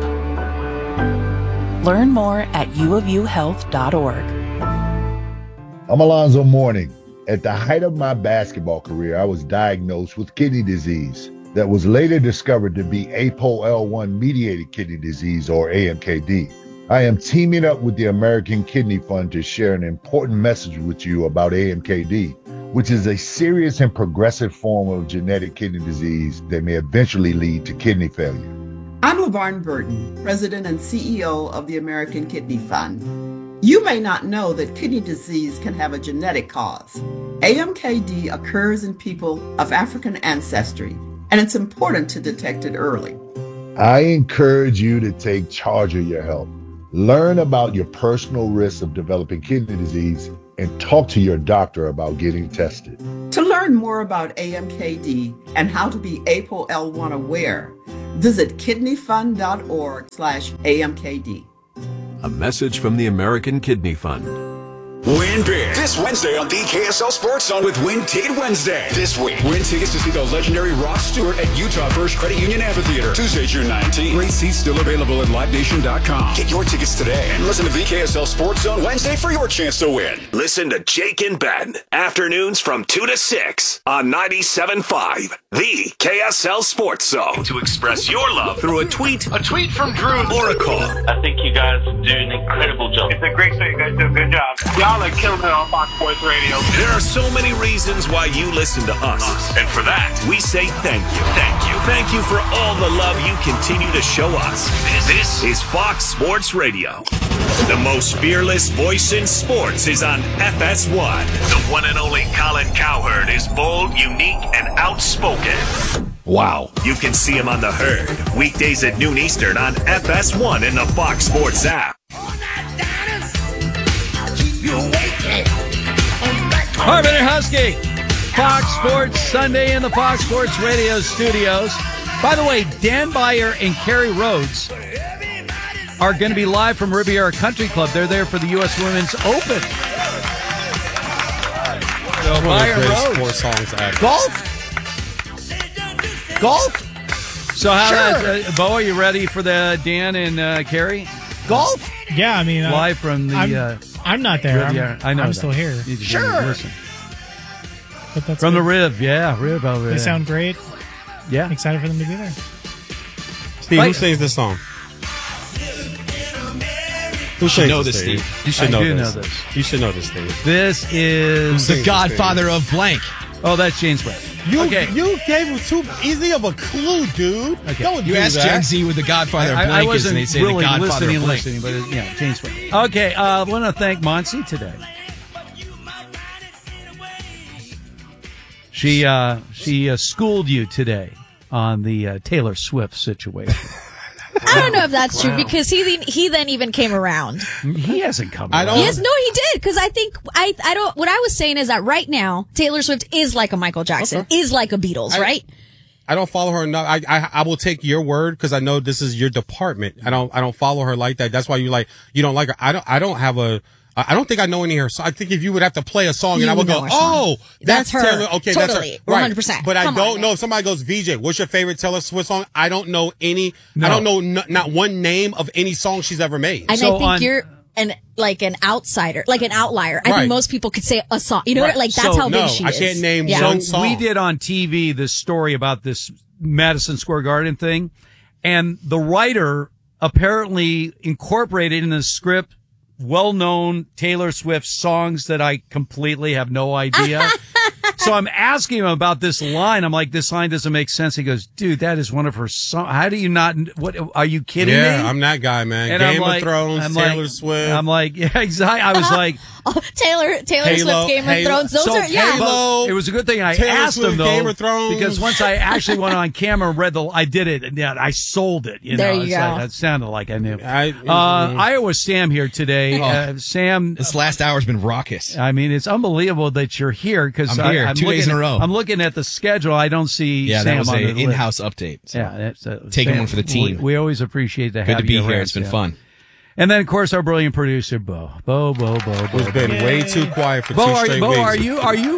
[SPEAKER 16] Learn more at uofuhealth.org.
[SPEAKER 17] I'm Alonzo Mourning. At the height of my basketball career, I was diagnosed with kidney disease that was later discovered to be APOL1-mediated kidney disease, or AMKD. I am teaming up with the American Kidney Fund to share an important message with you about AMKD, which is a serious and progressive form of genetic kidney disease that may eventually lead to kidney failure.
[SPEAKER 18] I'm LaVarn Burton, President and CEO of the American Kidney Fund. You may not know that kidney disease can have a genetic cause. AMKD occurs in people of African ancestry, and it's important to detect it early.
[SPEAKER 17] I encourage you to take charge of your health. Learn about your personal risks of developing kidney disease and talk to your doctor about getting tested.
[SPEAKER 18] To learn more about AMKD and how to be APOL1 aware, visit kidneyfund.org/AMKD.
[SPEAKER 19] A message from the American Kidney Fund.
[SPEAKER 20] Win big this Wednesday on the KSL Sports Zone with Win Ticket Wednesday. This week, win tickets to see the legendary Ross Stewart at Utah First Credit Union Amphitheater, Tuesday, June 19th.
[SPEAKER 19] Great seats still available at LiveNation.com.
[SPEAKER 20] Get your tickets today and listen to the KSL Sports Zone Wednesday for your chance to win.
[SPEAKER 4] Listen to Jake and Ben, afternoons from 2 to 6 on 97.5, the KSL Sports Zone. To express your love through a tweet from Drew, or a call.
[SPEAKER 21] I think you guys do an incredible job.
[SPEAKER 22] It's a great show. You guys do a good job. Y'all are killing it on Fox Sports Radio.
[SPEAKER 4] There are so many reasons why you listen to us. And for that, we say thank you. Thank you. Thank you for all the love you continue to show us. This is Fox Sports Radio. The most fearless voice in sports is on FS1. The one and only Colin Cowherd is bold, unique, and outspoken.
[SPEAKER 17] Wow.
[SPEAKER 4] You can see him on The Herd, weekdays at noon Eastern on FS1 in the Fox Sports app.
[SPEAKER 3] Harvin and Husky, Fox Sports Sunday in the Fox Sports Radio studios. By the way, Dan Beyer and Kerry Rhodes are going to be live from Riviera Country Club. They're there for the U.S. Women's Open. So Beyer Rhodes. Golf. So how that, Bo, are you ready for the Dan and Kerry? Golf?
[SPEAKER 23] Yeah, I mean,
[SPEAKER 3] live from the.
[SPEAKER 23] I'm not there.
[SPEAKER 3] I know.
[SPEAKER 23] I'm still here.
[SPEAKER 3] Sure. Listen.
[SPEAKER 23] But that's
[SPEAKER 3] from
[SPEAKER 23] good.
[SPEAKER 3] the Riv, Riv over there.
[SPEAKER 23] They sound great.
[SPEAKER 3] Yeah.
[SPEAKER 23] Excited for them to be there.
[SPEAKER 1] Steve, who sings this song?
[SPEAKER 5] You should know this, Steve.
[SPEAKER 1] You should know this. You should know this, Steve.
[SPEAKER 3] This is
[SPEAKER 5] the Godfather of blank.
[SPEAKER 3] Oh, that's James Webb.
[SPEAKER 1] You gave him too easy of a clue, dude.
[SPEAKER 3] Okay.
[SPEAKER 1] Don't
[SPEAKER 5] you asked Gen Z with the Godfather of blank
[SPEAKER 3] I wasn't
[SPEAKER 5] and they say
[SPEAKER 3] really
[SPEAKER 5] the Godfather of blank.
[SPEAKER 3] listening, but James Webb. Okay, I want to thank Monsi today. She schooled you today on the Taylor Swift situation.
[SPEAKER 6] I don't know if that's true because he then even came around.
[SPEAKER 3] He hasn't come around.
[SPEAKER 6] Yes, no, he did because I think I don't. What I was saying is that right now Taylor Swift is like a Michael Jackson, is like a Beatles, right?
[SPEAKER 1] I don't follow her enough. I will take your word because I know this is your department. I don't follow her like that. That's why you don't like her. I don't think I know any of her songs. I think if you would have to play a song and I would go, oh, that's
[SPEAKER 6] her.
[SPEAKER 1] Taylor. Okay,
[SPEAKER 6] totally,
[SPEAKER 1] that's her. Right.
[SPEAKER 6] 100%.
[SPEAKER 1] But I don't know if somebody goes, VJ, what's your favorite Taylor Swift song? I don't know any. No. I don't know not one name of any song she's ever made.
[SPEAKER 6] And I think you're an outsider, like an outlier. I think most people could say a song. You know what? Like that's how big she is.
[SPEAKER 1] I can't name one song.
[SPEAKER 3] We did on TV this story about this Madison Square Garden thing, and the writer apparently incorporated in the script well-known Taylor Swift songs that I completely have no idea. So I'm asking him about this line. I'm like, this line doesn't make sense. He goes, dude, that is one of her songs. How do you not? What? Are you kidding me?
[SPEAKER 1] Yeah, I'm that guy, man.
[SPEAKER 3] And
[SPEAKER 1] Game of Thrones, Taylor Swift.
[SPEAKER 3] I'm like, yeah, exactly. I was like,
[SPEAKER 6] Taylor Swift's Game of Thrones. Those are
[SPEAKER 3] Halo, it was a good thing I asked him though,
[SPEAKER 1] Game of Thrones.
[SPEAKER 3] because once I actually went on camera and read I did it, and I sold it.
[SPEAKER 6] There you go.
[SPEAKER 3] That sounded like I knew. Iowa Sam here today. Sam,
[SPEAKER 5] this last hour's been raucous.
[SPEAKER 3] I mean, it's unbelievable that you're here because
[SPEAKER 5] I'm here 2 days in a row.
[SPEAKER 3] I'm looking at the schedule. I don't see.
[SPEAKER 5] Yeah,
[SPEAKER 3] Sam
[SPEAKER 5] that was
[SPEAKER 3] on
[SPEAKER 5] an
[SPEAKER 3] the
[SPEAKER 5] in-house
[SPEAKER 3] list.
[SPEAKER 5] update. So.
[SPEAKER 3] Yeah,
[SPEAKER 5] taking
[SPEAKER 3] Sam,
[SPEAKER 5] one for the team.
[SPEAKER 3] We always appreciate that.
[SPEAKER 5] Good to be here. It's been fun.
[SPEAKER 3] And then, of course, our brilliant producer, Bo.
[SPEAKER 1] Who's been way too quiet for 2 straight weeks.
[SPEAKER 3] Are you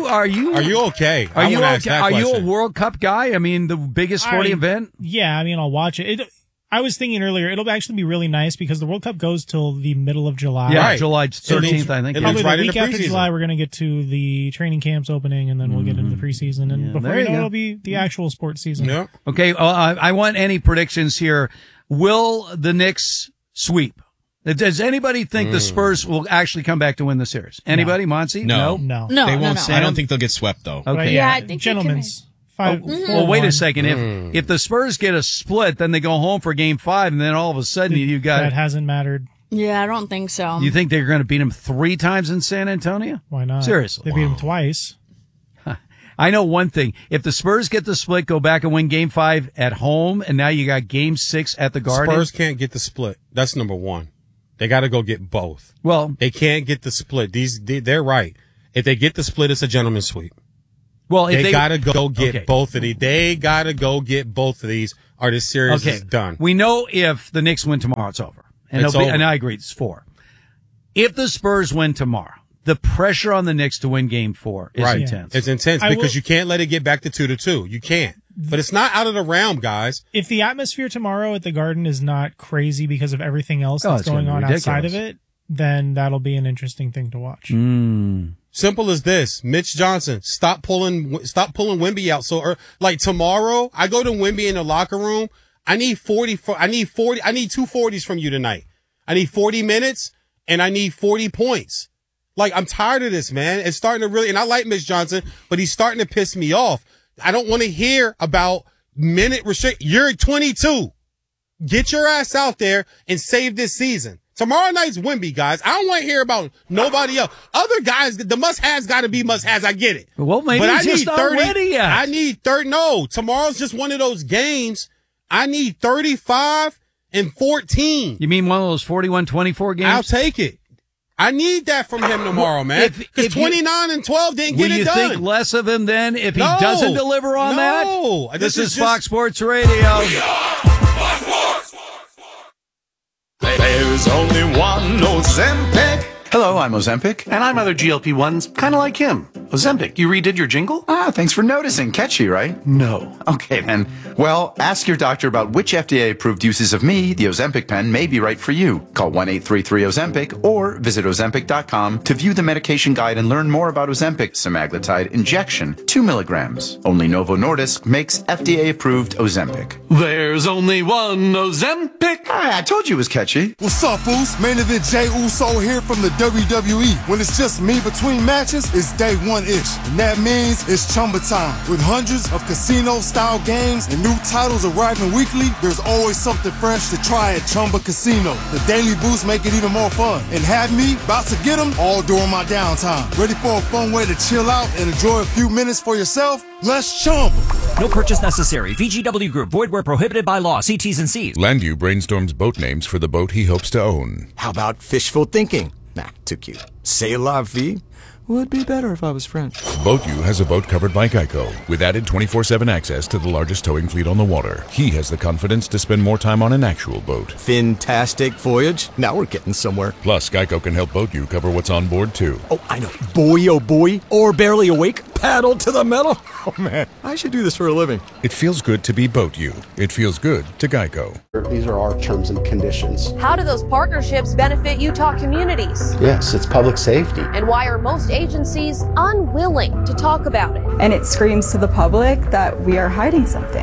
[SPEAKER 1] okay?
[SPEAKER 3] Are you okay? Are you a World Cup guy? I mean, the biggest sporting event?
[SPEAKER 23] Yeah, I mean, I'll watch it. I was thinking earlier, it'll actually be really nice because the World Cup goes till the middle of July.
[SPEAKER 3] Yeah, right. July 13th, I think.
[SPEAKER 23] Probably the week after July, we're going to get to the training camps opening, and then we'll get into the preseason. And before you know, it'll be the actual sports season.
[SPEAKER 1] Yeah.
[SPEAKER 3] Okay, I want any predictions here. Will the Knicks sweep? Does anybody think the Spurs will actually come back to win the series? Anybody, Monty?
[SPEAKER 23] No.
[SPEAKER 5] They won't. I don't think they'll get swept, though.
[SPEAKER 3] Okay.
[SPEAKER 23] Yeah, I think gentlemen's.
[SPEAKER 3] Well, wait a second. If the Spurs get a split, then they go home for Game 5, and then all of a sudden you got
[SPEAKER 23] that hasn't mattered.
[SPEAKER 6] Yeah, I don't think so.
[SPEAKER 3] You think they're going to beat them 3 times in San Antonio?
[SPEAKER 23] Why not?
[SPEAKER 3] Seriously,
[SPEAKER 23] they beat them twice.
[SPEAKER 3] I know one thing. If the Spurs get the split, go back and win Game 5 at home, and now you got Game 6 at the Garden.
[SPEAKER 1] Spurs can't get the split. That's number one. They got to go get both.
[SPEAKER 3] Well,
[SPEAKER 1] they can't get the split. They're right. If they get the split, it's a gentleman's sweep.
[SPEAKER 3] Well, if
[SPEAKER 1] they got to go get both of these. They got to go get both of these, or this series is done.
[SPEAKER 3] We know if the Knicks win tomorrow, it's over. And, and I agree, it's 4. If the Spurs win tomorrow, the pressure on the Knicks to win Game 4 is intense.
[SPEAKER 1] It's intense because you can't let it get back to 2-2. You can't. But it's not out of the realm, guys.
[SPEAKER 23] If the atmosphere tomorrow at the Garden is not crazy because of everything else that's going on outside of it, then that'll be an interesting thing to watch.
[SPEAKER 1] Simple as this. Mitch Johnson, stop pulling Wemby out. So, like tomorrow, I go to Wemby in the locker room. I need 2 40s from you tonight. I need 40 minutes and I need 40 points. Like, I'm tired of this, man. It's starting to really, and I like Mitch Johnson, but he's starting to piss me off. I don't want to hear about minute restrict. You're 22. Get your ass out there and save this season. Tomorrow night's Wemby, guys. I don't want to hear about nobody else. Other guys, the must-haves got to be must-haves. I get it.
[SPEAKER 3] Well, maybe it's just not ready yet.
[SPEAKER 1] I need 30. No, tomorrow's just one of those games. I need 35 and 14.
[SPEAKER 3] You mean one of those 41-24 games?
[SPEAKER 1] I'll take it. I need that from him tomorrow, man. Because 29 and 12 didn't get it done.
[SPEAKER 3] Will you think less of him then if he doesn't deliver on that?
[SPEAKER 1] No.
[SPEAKER 3] This is Fox Sports Radio.
[SPEAKER 2] There's only one Ozempic. Hello, I'm Ozempic. And I'm other GLP-1s, kind of like him. Ozempic, you redid your jingle?
[SPEAKER 7] Thanks for noticing. Catchy, right?
[SPEAKER 2] No.
[SPEAKER 7] Okay, then. Well, ask your doctor about which FDA-approved uses of me, the Ozempic pen, may be right for you. Call 1-833-OZEMPIC or visit Ozempic.com to view the medication guide and learn more about Ozempic semaglutide injection, 2 milligrams. Only Novo Nordisk makes FDA-approved Ozempic.
[SPEAKER 2] There's only one Ozempic.
[SPEAKER 7] I told you it was catchy.
[SPEAKER 8] What's up, Foos? Main event Jey Uso here from the WWE. When it's just me between matches, it's day one-ish. And that means it's Chumba time. With hundreds of casino-style games and new titles arriving weekly, there's always something fresh to try at Chumba Casino. The daily boosts make it even more fun. And have me about to get them all during my downtime. Ready for a fun way to chill out and enjoy a few minutes for yourself? Let's Chumba.
[SPEAKER 24] No purchase necessary. VGW Group. Void where prohibited by law. See T's and C's.
[SPEAKER 25] Landu brainstorms boat names for the boat he hopes to own.
[SPEAKER 26] How about fishful thinking? Nah, too cute. C'est la vie would be better if I was French.
[SPEAKER 25] BoatU has a boat covered by Geico, with added 24/7 access to the largest towing fleet on the water. He has the confidence to spend more time on an actual boat.
[SPEAKER 26] Fantastic voyage. Now we're getting somewhere.
[SPEAKER 25] Plus, Geico can help BoatU cover what's on board, too.
[SPEAKER 26] Oh, I know. Boy, oh boy, or barely awake, paddle to the metal. Oh, man, I should do this for a living.
[SPEAKER 25] It feels good to be BoatU. It feels good to Geico.
[SPEAKER 27] These are our terms and conditions.
[SPEAKER 28] How do those partnerships benefit Utah communities?
[SPEAKER 27] Yes, it's public safety.
[SPEAKER 28] And why are most agencies unwilling to talk about it?
[SPEAKER 29] And it screams to the public that we are hiding something.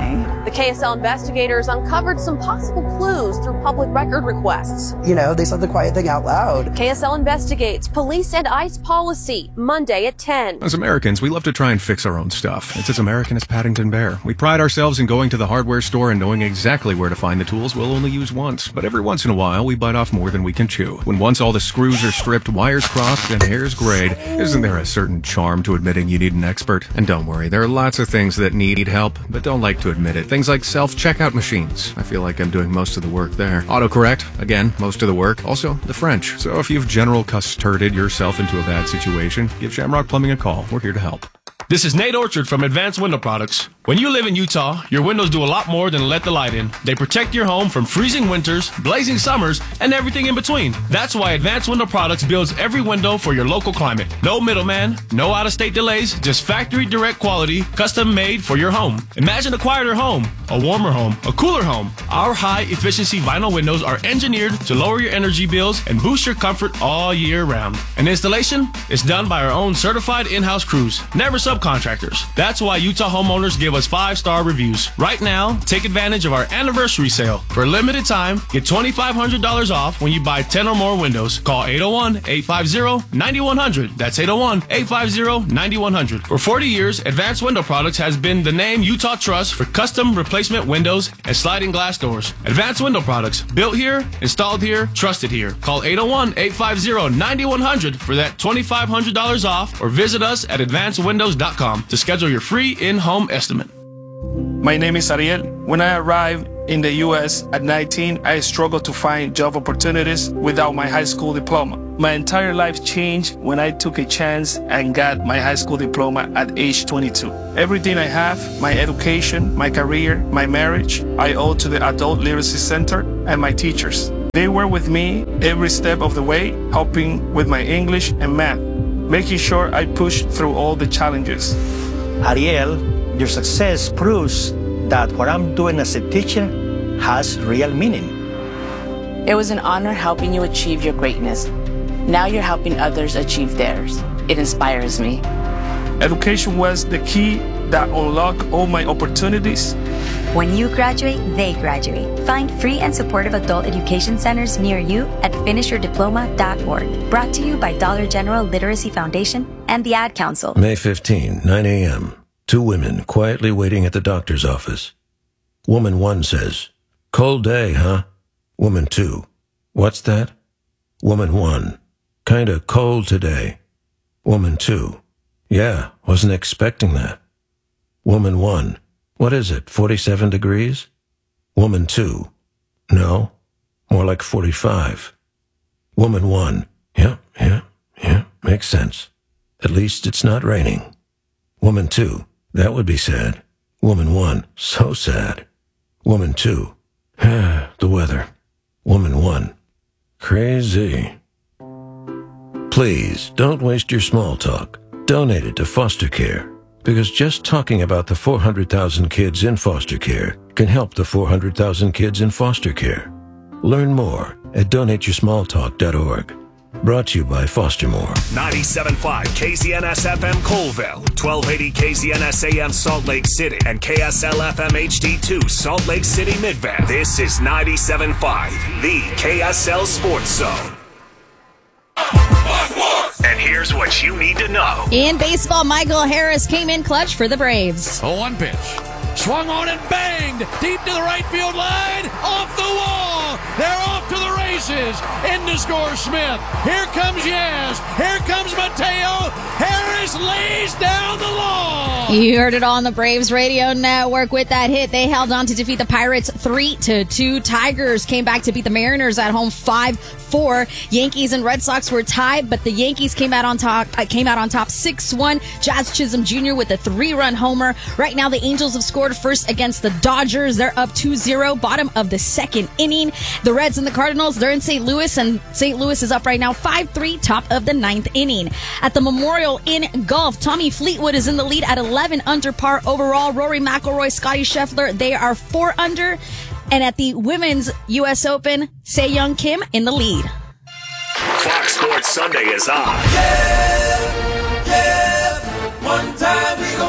[SPEAKER 28] The KSL investigators uncovered some possible clues through public record requests.
[SPEAKER 9] You know, they said the quiet thing out loud.
[SPEAKER 28] KSL investigates police and ICE policy, Monday at 10.
[SPEAKER 10] As Americans, we love to try and fix our own stuff. It's as American as Paddington Bear. We pride ourselves in going to the hardware store and knowing exactly where to find the tools we'll only use once. But every once in a while, we bite off more than we can chew. When once all the screws are stripped, wires crossed, and hairs grayed, isn't there a certain charm to admitting you need an expert? And don't worry, there are lots of things that need help, but don't like to admit it. Things like self-checkout machines. I feel like I'm doing most of the work there. Autocorrect, again, most of the work. Also, the French. So if you've general custarded yourself into a bad situation, give Shamrock Plumbing a call. We're here to help.
[SPEAKER 11] This is Nate Orchard from Advanced Window Products. When you live in Utah, your windows do a lot more than let the light in. They protect your home from freezing winters, blazing summers, and everything in between. That's why Advanced Window Products builds every window for your local climate. No middleman, no out-of-state delays, just factory direct quality, custom made for your home. Imagine a quieter home, a warmer home, a cooler home. Our high-efficiency vinyl windows are engineered to lower your energy bills and boost your comfort all year round. And installation is done by our own certified in-house crews, never subcontractors. That's why Utah homeowners give us 5-star reviews. Right now, take advantage of our anniversary sale. For a limited time, get $2,500 off when you buy 10 or more windows. Call 801-850-9100. That's 801-850-9100. For 40 years, Advanced Window Products has been the name Utah trusts for custom replacement windows and sliding glass doors. Advanced Window Products, built here, installed here, trusted here. Call 801-850-9100 for that $2,500 off, or visit us at advancedwindows.com to schedule your free in-home estimate.
[SPEAKER 12] My name is Ariel. When I arrived in the U.S. at 19, I struggled to find job opportunities without my high school diploma. My entire life changed when I took a chance and got my high school diploma at age 22. Everything I have, my education, my career, my marriage, I owe to the Adult Literacy Center and my teachers. They were with me every step of the way, helping with my English and math, making sure I pushed through all the challenges.
[SPEAKER 13] Ariel, your success proves that what I'm doing as a teacher has real meaning.
[SPEAKER 14] It was an honor helping you achieve your greatness. Now you're helping others achieve theirs. It inspires me.
[SPEAKER 12] Education was the key that unlocked all my opportunities.
[SPEAKER 15] When you graduate, they graduate. Find free and supportive adult education centers near you at finishyourdiploma.org. Brought to you by Dollar General Literacy Foundation and the Ad Council.
[SPEAKER 16] May 15, 9 a.m. 2 women quietly waiting at the doctor's office. Woman 1 says, "Cold day, huh?" Woman 2, "What's that?" Woman 1, "Kinda cold today." Woman 2, "Yeah, wasn't expecting that." Woman 1, "What is it, 47 degrees?" Woman 2, "No, more like 45. Woman 1, yeah, makes sense. At least it's not raining." Woman 2, "That would be sad." Woman 1, "So sad." Woman 2, "The weather." Woman 1, "Crazy." Please, don't waste your small talk. Donate it to foster care, because just talking about the 400,000 kids in foster care can help the 400,000 kids in foster care. Learn more at donateyoursmalltalk.org. Brought to you by Fostermore.
[SPEAKER 4] 97.5 KZNS FM Colville, 1280 KZNS AM Salt Lake City, and KSL FM HD2 Salt Lake City Midvale. This is 97.5, the KSL Sports Zone. And here's what you need to know.
[SPEAKER 6] In baseball, Michael Harris came in clutch for the Braves.
[SPEAKER 29] 0-1 pitch. Swung on and banged deep to the right field line. Off the wall. They're off to the races. In to score Smith. Here comes Yaz. Here comes Mateo. Harris lays down the law.
[SPEAKER 6] You heard it all on the Braves radio network. With that hit, they held on to defeat the Pirates 3-2. Tigers came back to beat the Mariners at home 5-4. Yankees and Red Sox were tied, but the Yankees came out on top 6-1. Jazz Chisholm Jr. with a 3-run homer. Right now, the Angels have scored first against the Dodgers. They're up 2-0, bottom of the second inning. The Reds and the Cardinals, they're in St. Louis, and St. Louis is up right now 5-3, top of the 9th inning. At the Memorial in golf, Tommy Fleetwood is in the lead at 11 under par overall. Rory McIlroy, Scottie Scheffler, they are 4 under. And at the Women's U.S. Open, Se-Young Kim in the lead.
[SPEAKER 4] Fox Sports Sunday is on.
[SPEAKER 30] Yeah, one time we gon' give it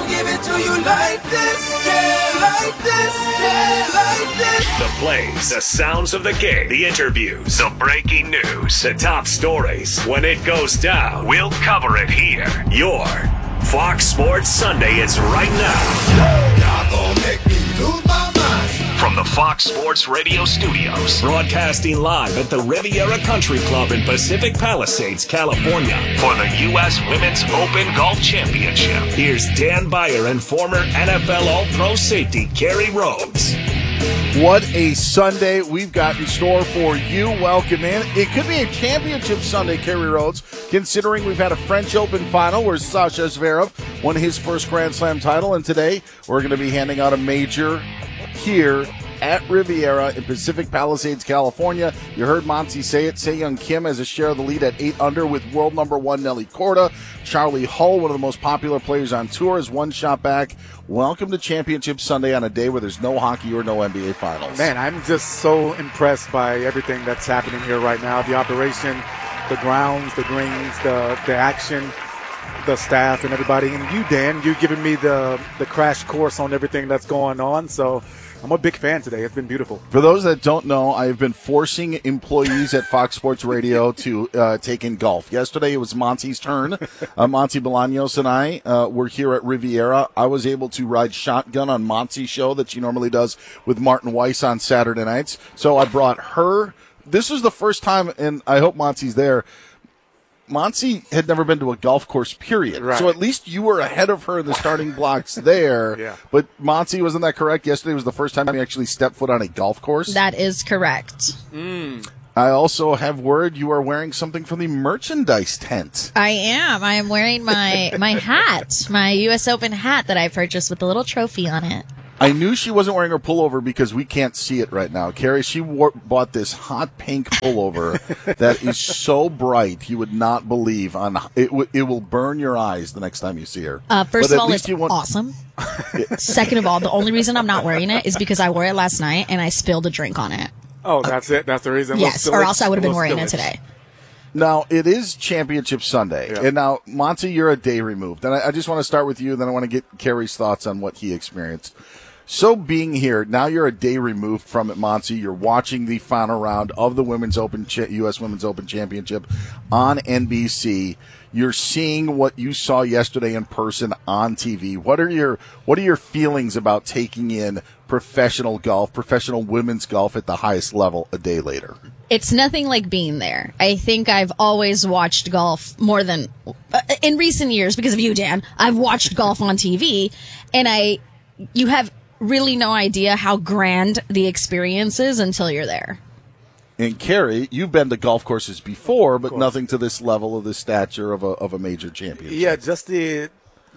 [SPEAKER 1] Do you like this? Yeah, like this. Yeah, like this.
[SPEAKER 4] The plays, the sounds of the game, the interviews, the breaking news, the top stories. When it goes down, we'll cover it here. Your Fox Sports Sunday is right now.
[SPEAKER 1] Y'all gonna make me lose my mind.
[SPEAKER 4] From the Fox Sports Radio studios, broadcasting live at the Riviera Country Club in Pacific Palisades, California, for the U.S. Women's Open Golf Championship. Here's Dan Beyer and former NFL All-Pro safety Kerry Rhodes.
[SPEAKER 5] What a Sunday we've got in store for you. Welcome in. It could be a championship Sunday, Kerry Rhodes, considering we've had a French Open final where Sasha Zverev won his first Grand Slam title, and today we're going to be handing out a major here at Riviera in Pacific Palisades, California. You heard Monty say it. Se-Young Kim has a share of the lead at 8 under with world number 1 Nelly Korda. Charlie Hull, one of the most popular players on tour, is one shot back. Welcome to Championship Sunday on a day where there's no hockey or no NBA Finals.
[SPEAKER 17] Man, I'm just so impressed by everything that's happening here right now. The operation, the grounds, the greens, the action, the staff, and everybody. And you, Dan, you're giving me the crash course on everything that's going on. So I'm a big fan today. It's been beautiful.
[SPEAKER 5] For those that don't know, I've been forcing employees at Fox Sports Radio to take in golf. Yesterday, it was Monty's turn. Monty Bolaños and I were here at Riviera. I was able to ride shotgun on Monty's show that she normally does with Martin Weiss on Saturday nights. So I brought her. This was the first time, and I hope Monty's there. Monty had never been to a golf course, period.
[SPEAKER 17] Right.
[SPEAKER 5] So at least you were ahead of her in the starting blocks there.
[SPEAKER 17] Yeah.
[SPEAKER 5] But Monty, wasn't that correct? Yesterday was the first time he actually stepped foot on a golf course?
[SPEAKER 6] That is correct.
[SPEAKER 5] I also have word you are wearing something from the merchandise tent.
[SPEAKER 6] I am. I am wearing my hat, my U.S. Open hat that I purchased with a little trophy on it.
[SPEAKER 5] I knew she wasn't wearing her pullover because we can't see it right now. Carrie, she bought this hot pink pullover that is so bright you would not believe. It will burn your eyes the next time you see her.
[SPEAKER 6] First of all, it's awesome. Second of all, the only reason I'm not wearing it is because I wore it last night and I spilled a drink on it.
[SPEAKER 17] Oh, that's it? That's the reason?
[SPEAKER 6] Yes, or else I would have been wearing it today.
[SPEAKER 5] Now, it is Championship Sunday. Yeah. And now, Monty, you're a day removed. And I just want to start with you, and then I want to get Kerry's thoughts on what he experienced. So being here, now you're a day removed from it, Monty. You're watching the final round of the Women's Open, U.S. Women's Open Championship on NBC. You're seeing what you saw yesterday in person on TV. What are your feelings about taking in professional golf, professional women's golf at the highest level a day later?
[SPEAKER 6] It's nothing like being there. I think I've always watched golf more than in recent years because of you, Dan. I've watched golf on TV, and you have really no idea how grand the experience is until you're there.
[SPEAKER 5] And Kerry, you've been to golf courses before, but nothing to this level of the stature of a major championship.
[SPEAKER 17] Yeah, just the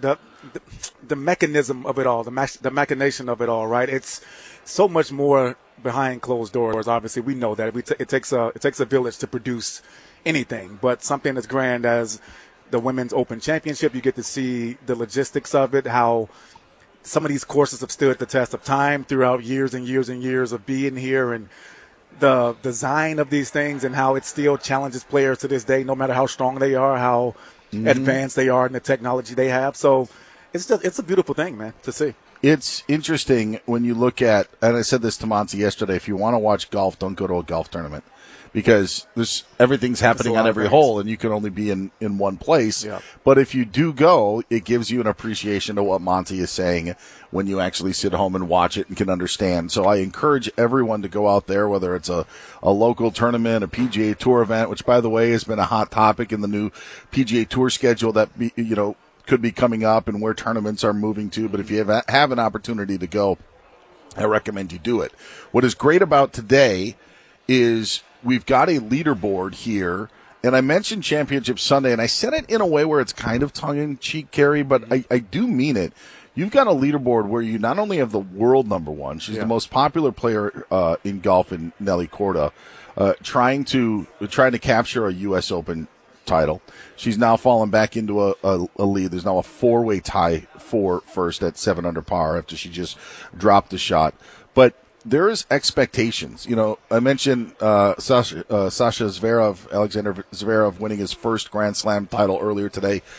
[SPEAKER 17] mechanism of it all, the machination of it all, right? It's so much more behind closed doors. Obviously, we know that it takes a village to produce anything, but something as grand as the Women's Open Championship, you get to see the logistics of it, how some of these courses have stood the test of time throughout years and years and years of being here, and the design of these things and how it still challenges players to this day, no matter how strong they are, how advanced they are in the technology they have. So it's a beautiful thing, man, to see.
[SPEAKER 5] It's interesting when you look at, and I said this to Monty yesterday, if you want to watch golf, don't go to a golf tournament. Because everything's happening on every hole, and you can only be in one place. Yeah. But if you do go, it gives you an appreciation of what Monty is saying when you actually sit home and watch it and can understand. So I encourage everyone to go out there, whether it's a local tournament, a PGA Tour event, which, by the way, has been a hot topic in the new PGA Tour schedule that could be coming up and where tournaments are moving to. But if you have an opportunity to go, I recommend you do it. What is great about today is we've got a leaderboard here, and I mentioned Championship Sunday, and I said it in a way where it's kind of tongue-in-cheek, Kerry, but I do mean it. You've got a leaderboard where you not only have the world number one, she's the most popular player in golf in Nelly Korda, trying to capture a U.S. Open title. She's now fallen back into a lead. There's now a four-way tie for first at 7 under par after she just dropped the shot. But there is expectations. I mentioned Sasha Zverev, Alexander Zverev, winning his first Grand Slam title earlier today.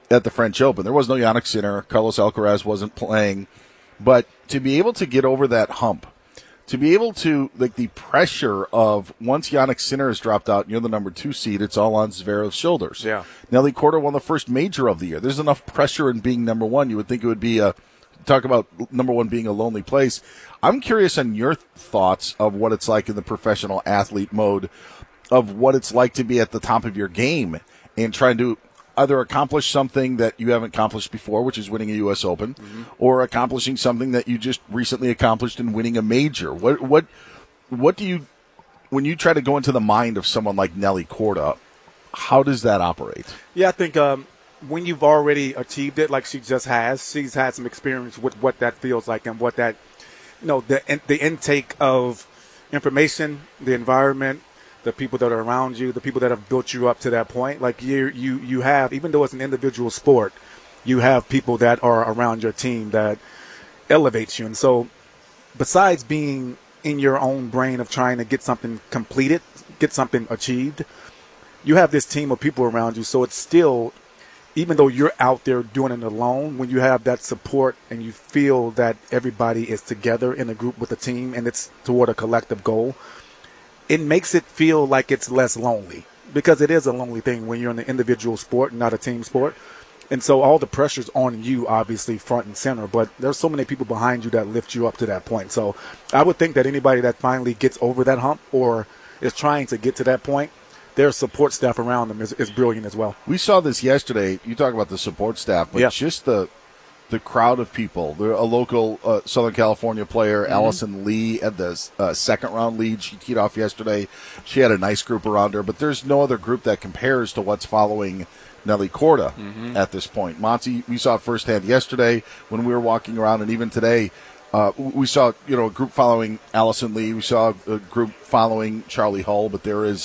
[SPEAKER 5] at the French Open. There was no Jannik Sinner. Carlos Alcaraz wasn't playing. But to be able to get over that hump, to be able to, like, the pressure of once Jannik Sinner has dropped out and you're the number 2 seed, it's all on Zverev's shoulders.
[SPEAKER 17] Yeah.
[SPEAKER 5] Nelly Korda won the first major of the year. There's enough pressure in being number 1. You would think it would be talk about number 1 being a lonely place. I'm curious on your thoughts of what it's like in the professional athlete mode, of what it's like to be at the top of your game and trying to either accomplish something that you haven't accomplished before, which is winning a U.S. Open, or accomplishing something that you just recently accomplished in winning a major. What do you, when you try to go into the mind of someone like Nelly Korda, how does that operate?
[SPEAKER 17] Yeah, I think when you've already achieved it, like she just has, she's had some experience with what that feels like and what that, the intake of information, the environment, the people that are around you, the people that have built you up to that point. Like you have, even though it's an individual sport, you have people that are around your team that elevates you. And so besides being in your own brain of trying to get something completed, get something achieved, you have this team of people around you. So it's still, even though you're out there doing it alone, when you have that support and you feel that everybody is together in a group with a team and it's toward a collective goal, it makes it feel like it's less lonely, because it is a lonely thing when you're in an individual sport, not a team sport. And so all the pressure's on you, obviously, front and center, but there's so many people behind you that lift you up to that point. So I would think that anybody that finally gets over that hump or is trying to get to that point, their support staff around them is brilliant as well.
[SPEAKER 5] We saw this yesterday. You talk about the support staff, but just the crowd of people. A local Southern California player, Allison Lee, had the second round lead. She teed off yesterday. She had a nice group around her, but there's no other group that compares to what's following Nelly Korda at this point. Monty, we saw it firsthand yesterday when we were walking around, and even today, we saw a group following Allison Lee. We saw a group following Charlie Hull, but there is